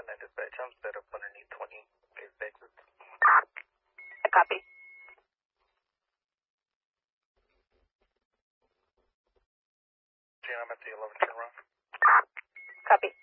9 dispatch. I'm set up underneath 20 exits. I copy. Jan, I'm at the 11 turnaround. Copy.